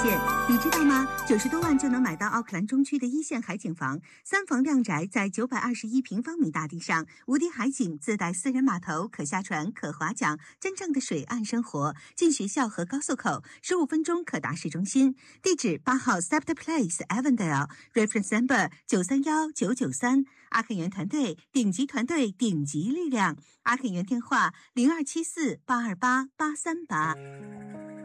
现。你知道吗？90多万就能买到奥克兰中区的一线海景房，3房亮宅，在921平方米大地上，无敌海景，自带私人码头，可下船，可划桨，真正的水岸生活。近学校和高速口，15分钟可达市中心。地址8号 Scepter Place Avondale Reference Number 931993。阿肯园团队，顶级团队，顶级力量。阿肯园电话0274828838。